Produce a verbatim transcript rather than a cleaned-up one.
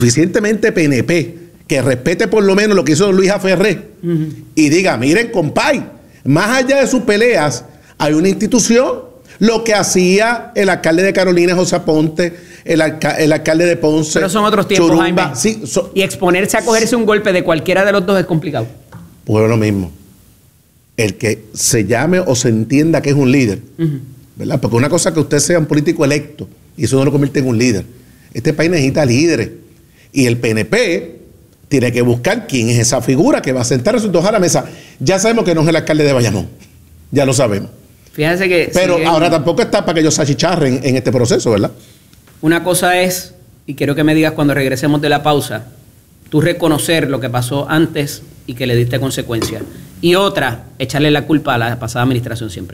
suficientemente P N P que respete por lo menos lo que hizo don Luis Aferré uh-huh. y diga, miren, compay, más allá de sus peleas, hay una institución. Lo que hacía el alcalde de Carolina, José Aponte, el, alca el alcalde de Ponce. Pero son otros tiempos, Churumba, Jaime. Sí, so y exponerse a cogerse un golpe de cualquiera de los dos es complicado. Pues lo mismo. El que se llame o se entienda que es un líder, uh-huh. ¿verdad? Porque una cosa es que usted sea un político electo y eso no lo convierte en un líder. Este país necesita líderes. Y el P N P tiene que buscar quién es esa figura que va a sentar a sus dos a la mesa. Ya sabemos que no es el alcalde de Bayamón. Ya lo sabemos. Fíjense que... Pero siguen... ahora tampoco está para que ellos se achicharren en este proceso, ¿verdad? Una cosa es, y quiero que me digas cuando regresemos de la pausa, tú reconocer lo que pasó antes y que le diste consecuencias. Y otra, echarle la culpa a la pasada administración siempre.